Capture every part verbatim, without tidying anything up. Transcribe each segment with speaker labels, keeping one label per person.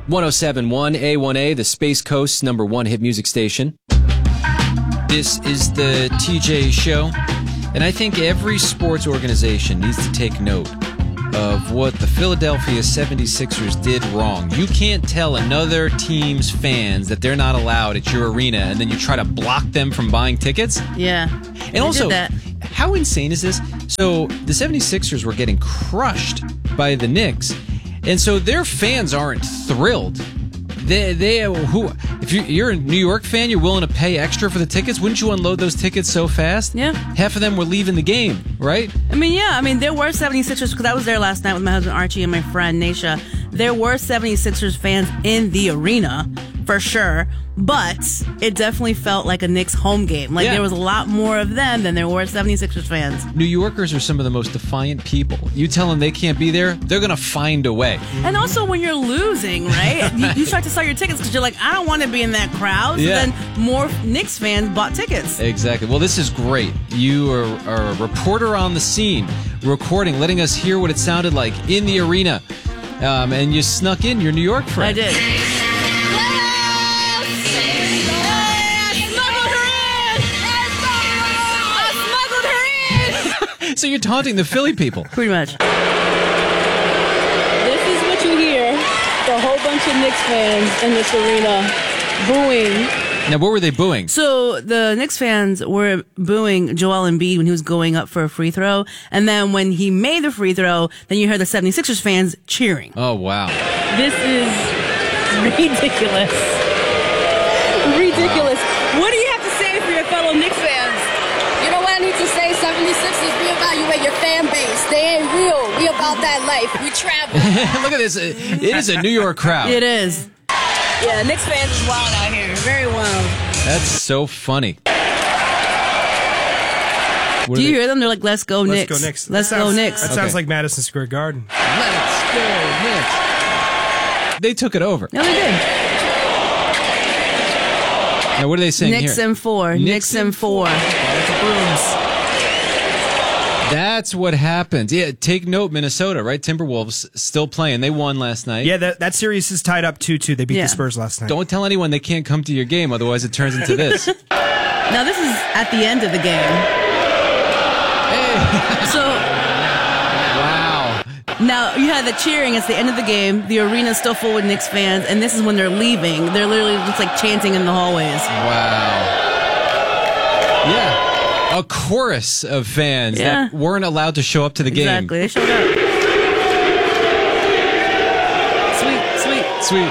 Speaker 1: one oh seven point one A one A, the Space Coast's number one hit music station. This is the T J Show, and I think every sports organization needs to take note of what the Philadelphia seventy-sixers did wrong. You can't tell another team's fans that they're not allowed at your arena, and then you try to block them from buying tickets.
Speaker 2: Yeah.
Speaker 1: And also, how insane is this? So the seventy-sixers were getting crushed by the Knicks, and so their fans aren't thrilled. They, they, who, if you, you're a New York fan, you're willing to pay extra for the tickets. Wouldn't you unload those tickets so fast?
Speaker 2: Yeah.
Speaker 1: Half of them were leaving the game, right?
Speaker 2: I mean, yeah. I mean, there were seventy-sixers, because I was there last night with my husband Archie and my friend Naisha. There were seventy-sixers fans in the arena, for sure. But it definitely felt like a Knicks home game. Like, yeah. There was a lot more of them than there were seventy-sixers fans.
Speaker 1: New Yorkers are some of the most defiant people. You tell them they can't be there, they're going to find a way.
Speaker 2: And also, when you're losing, right, you, you start to sell your tickets because you're like, I don't want to be in that crowd. So
Speaker 1: yeah.
Speaker 2: then more Knicks fans bought tickets.
Speaker 1: Exactly. Well, this is great. You are, are a reporter on the scene, recording, letting us hear what it sounded like in the arena. Um, and you snuck in your New York friend.
Speaker 2: I did.
Speaker 1: So you're taunting the Philly people.
Speaker 2: Pretty much.
Speaker 3: This is what you hear. A whole bunch of Knicks fans in this arena booing.
Speaker 1: Now, what were they booing?
Speaker 2: So the Knicks fans were booing Joel Embiid when he was going up for a free throw. And then when he made the free throw, then you heard the seventy-sixers fans cheering.
Speaker 1: Oh, wow.
Speaker 3: This is ridiculous. Ridiculous. Wow. What do you have to say for your fellow Knicks fans?
Speaker 4: You know what I need to say? seventy-sixers, reevaluate your fan base. They ain't real. We about that life. We travel.
Speaker 1: Look at this. It is a New York crowd.
Speaker 2: It is.
Speaker 3: Yeah, Knicks fans is wild out here. Very wild.
Speaker 1: That's so funny.
Speaker 2: What Do you they? hear them? They're like, let's go
Speaker 5: let's
Speaker 2: Knicks.
Speaker 5: Go Knicks.
Speaker 2: Let's
Speaker 5: that sounds,
Speaker 2: go Knicks.
Speaker 5: That
Speaker 1: okay.
Speaker 5: sounds like Madison Square Garden.
Speaker 1: Let's go Knicks. They took it over.
Speaker 2: No, they did.
Speaker 1: Now, what are they saying
Speaker 2: Knicks
Speaker 1: here?
Speaker 2: and four. Knicks and four.
Speaker 1: That's what happens. Yeah, take note, Minnesota, right? Timberwolves still playing. They won last night.
Speaker 5: Yeah, that, that series is tied up two two. They beat
Speaker 2: yeah.
Speaker 5: the Spurs last night.
Speaker 1: Don't tell anyone they can't come to your game, otherwise it turns into this.
Speaker 2: Now, this is at the end of the game.
Speaker 1: Hey.
Speaker 2: So,
Speaker 1: wow.
Speaker 2: Now, you had the cheering. It's the end of the game. The arena's still full with Knicks fans, and this is when they're leaving. They're literally just like chanting in the hallways.
Speaker 1: Wow. Yeah. A chorus of fans
Speaker 2: yeah.
Speaker 1: that weren't allowed to show up to the game.
Speaker 2: Exactly. They showed up. Sweet, sweet.
Speaker 1: Sweet.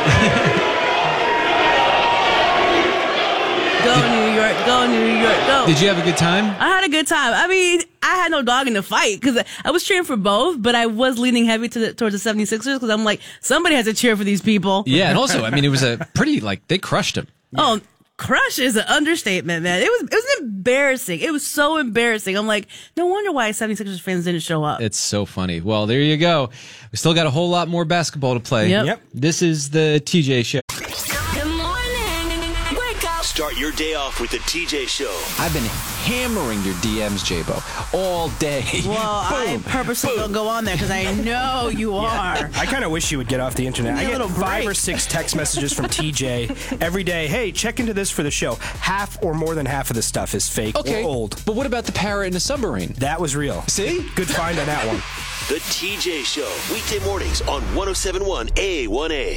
Speaker 2: Go New York, go New York, go.
Speaker 1: Did you have a good time?
Speaker 2: I had a good time. I mean, I had no dog in the fight because I was cheering for both, but I was leaning heavy to the, towards the seventy-sixers because I'm like, somebody has to cheer for these people.
Speaker 1: Yeah, and also, I mean, it was a pretty, like, they crushed him.
Speaker 2: Oh, crush is an understatement, man. It was it was embarrassing. It was so embarrassing. I'm like, no wonder why seventy-sixers fans didn't show up.
Speaker 1: It's so funny. Well, there you go. We still got a whole lot more basketball to play.
Speaker 2: Yep.
Speaker 5: Yep.
Speaker 1: This is the T J Show.
Speaker 6: Good morning. Wake up.
Speaker 7: Start your day off with the T J Show.
Speaker 8: I've been hammering your D Ms, J-Bo, all day.
Speaker 2: Well, I purposely don't go on there because I know you are.
Speaker 5: I kind of wish you would get off the internet. I get five or six text messages from T J every day. Hey, check into this for the show. Half or more than half of the stuff is fake
Speaker 8: okay,
Speaker 5: or old.
Speaker 8: But what about the parrot in the submarine?
Speaker 5: That was real.
Speaker 8: See?
Speaker 5: Good find on that one.
Speaker 7: The T J Show, weekday mornings on one oh seven point one A one A.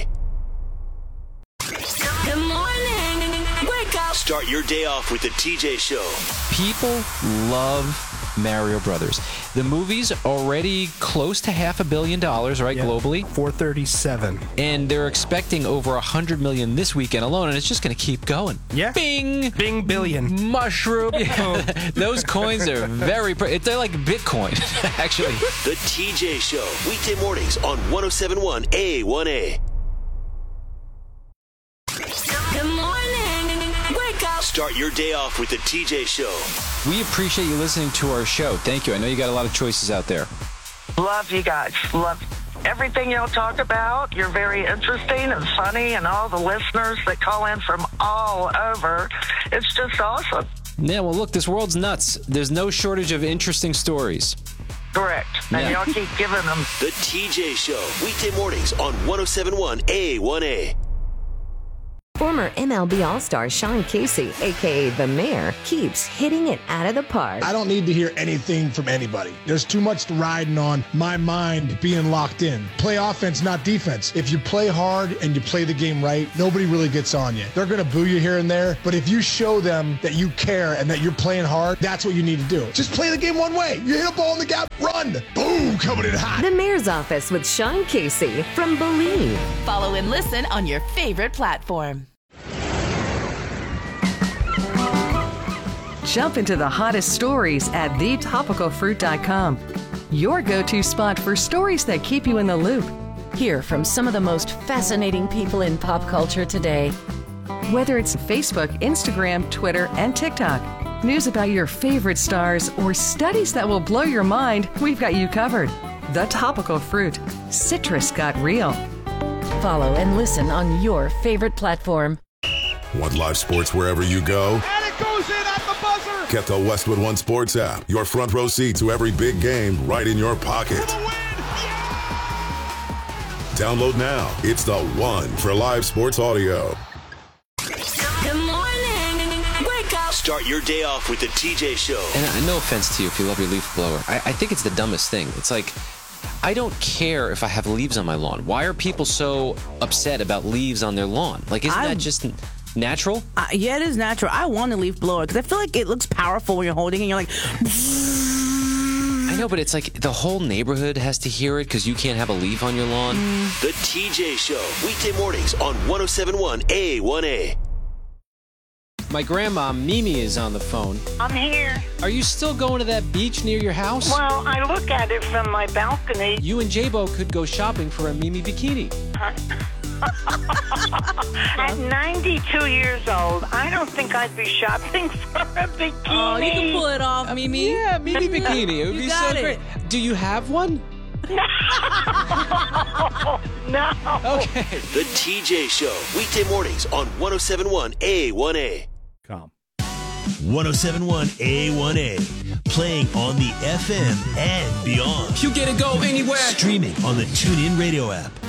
Speaker 6: Good morning. Wake up.
Speaker 7: Start your day off with the T J Show.
Speaker 8: People love Mario Brothers. The movie's already close to half a billion dollars, right,
Speaker 5: yeah.
Speaker 8: globally?
Speaker 5: four thirty-seven.
Speaker 8: And they're expecting over one hundred million this weekend alone, and it's just going to keep going.
Speaker 5: Yeah.
Speaker 8: Bing!
Speaker 5: Bing billion.
Speaker 8: Mushroom. Those coins are very... Pre- they're like Bitcoin, actually.
Speaker 7: The T J Show, weekday mornings on one oh seven point one A one A.
Speaker 6: Good morning. Wake up.
Speaker 7: Start your day off with the T J Show.
Speaker 8: We appreciate you listening to our show. Thank you. I know you got a lot of choices out there.
Speaker 9: Love you guys. Love everything y'all talk about. You're very interesting and funny, and all the listeners that call in from all over. It's just awesome.
Speaker 8: Yeah, well, look, this world's nuts. There's no shortage of interesting stories.
Speaker 9: Correct. And
Speaker 1: Yeah.
Speaker 9: y'all keep giving them.
Speaker 7: The T J Show, weekday mornings on one oh seven point one A one A.
Speaker 10: Former M L B All-Star Sean Casey, a k a. The Mayor, keeps hitting it out of the park.
Speaker 11: I don't need to hear anything from anybody. There's too much riding on my mind being locked in. Play offense, not defense. If you play hard and you play the game right, nobody really gets on you. They're going to boo you here and there, but if you show them that you care and that you're playing hard, that's what you need to do. Just play the game one way. You hit a ball in the gap, run. Boom, coming in hot.
Speaker 10: The Mayor's Office with Sean Casey from Believe.
Speaker 12: Follow and listen on your favorite platform.
Speaker 13: Jump into the hottest stories at the topical fruit dot com. Your go-to spot for stories that keep you in the loop.
Speaker 12: Hear from some of the most fascinating people in pop culture today.
Speaker 13: Whether it's Facebook, Instagram, Twitter, and TikTok, news about your favorite stars, or studies that will blow your mind, we've got you covered. The Topical Fruit. Citrus got real.
Speaker 12: Follow and listen on your favorite platform.
Speaker 14: Want live sports wherever you go?
Speaker 15: And it goes in at the buzzer!
Speaker 14: Get the Westwood One Sports app. Your front row seat to every big game right in your pocket. Download now. It's the one for live sports audio.
Speaker 6: Good morning. Wake up.
Speaker 7: Start your day off with the T J Show.
Speaker 1: And I, no offense to you if you love your leaf blower. I, I think it's the dumbest thing. It's like, I don't care if I have leaves on my lawn. Why are people so upset about leaves on their lawn? Like, isn't
Speaker 2: I,
Speaker 1: that just natural?
Speaker 2: Uh, yeah, it is natural. I want a leaf blower because I feel like it looks powerful when you're holding it and you're like...
Speaker 1: I know, but it's like the whole neighborhood has to hear it because you can't have a leaf on your lawn.
Speaker 2: Mm.
Speaker 7: The T J Show, weekday mornings on one oh seven point one A one A.
Speaker 1: My grandma, Mimi, is on the phone.
Speaker 9: I'm here.
Speaker 1: Are you still going to that beach near your house?
Speaker 9: Well, I look at it from my balcony.
Speaker 1: You and J-Bo could go shopping for a Mimi bikini.
Speaker 9: At ninety-two years old, I don't think I'd be shopping for a bikini.
Speaker 2: Oh, you can pull it off, Mimi.
Speaker 1: Yeah, Mimi bikini. It would
Speaker 2: You
Speaker 1: be
Speaker 2: got
Speaker 1: so
Speaker 2: it.
Speaker 1: great. Do you have one?
Speaker 9: No.
Speaker 1: Okay.
Speaker 7: The T J Show, weekday mornings on one oh seven point one A one A.
Speaker 5: Calm.
Speaker 16: one oh seven point one A one A. Playing on the F M and beyond.
Speaker 1: You get to go anywhere.
Speaker 16: Streaming on the TuneIn Radio app.